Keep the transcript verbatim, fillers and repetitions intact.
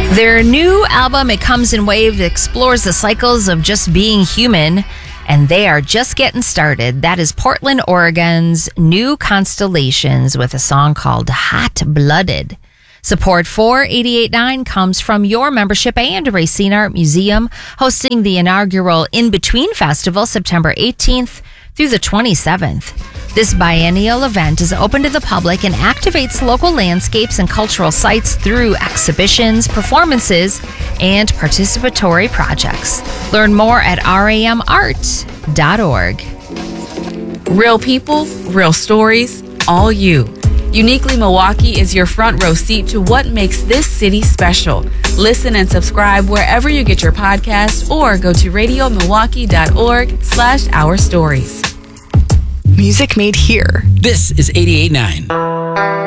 Their new album, It Comes in Waves, explores the cycles of just being human, and they are just getting started. That is Portland, Oregon's New Constellations with a song called Hot Blooded. Support for eighty-eight point nine comes from your membership and Racine Art Museum, hosting the inaugural In Between Festival September eighteenth through the twenty-seventh. This biennial event is open to the public and activates local landscapes and cultural sites through exhibitions, performances, and participatory projects. Learn more at r a m art dot org. Real people, real stories, all you. Uniquely Milwaukee is your front row seat to what makes this city special. Listen and subscribe wherever you get your podcasts or go to radio milwaukee dot org slash our stories. Music made here. This is eighty-eight point nine.